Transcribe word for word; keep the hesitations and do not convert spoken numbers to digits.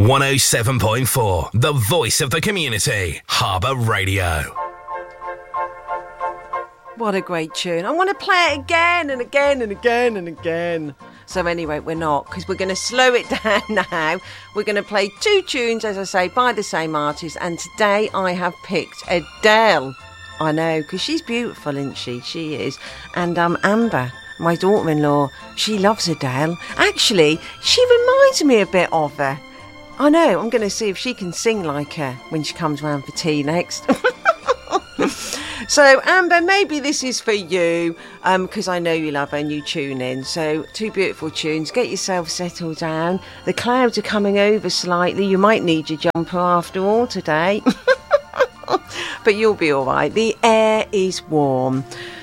one oh seven point four, the voice of the community, Harbour Radio. What a great tune. I want to play it again and again and again and again. So anyway, we're not, because we're going to slow it down now. We're going to play two tunes, as I say, by the same artist. And today I have picked Adele. I know, because she's beautiful, isn't she? She is. And um, Amber, my daughter-in-law, she loves Adele. Actually, she reminds me a bit of her. I know, I'm going to see if she can sing like her when she comes round for tea next. So, Amber, maybe this is for you, because um, I know you love her and you tune in. So, two beautiful tunes. Get yourself settled down. The clouds are coming over slightly. You might need your jumper after all today. But you'll be all right. The air is warm.